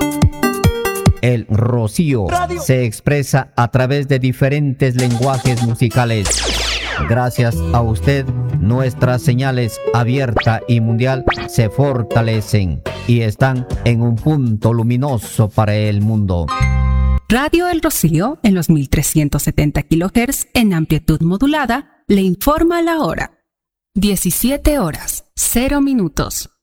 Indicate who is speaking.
Speaker 1: El Rocío se expresa a través de diferentes lenguajes musicales. Gracias a usted, nuestras señales abierta y mundial se fortalecen y están en un punto luminoso para el mundo.
Speaker 2: Radio El Rocío, en los 1370 kHz en amplitud modulada, le informa la hora. 17 horas, 0 minutos.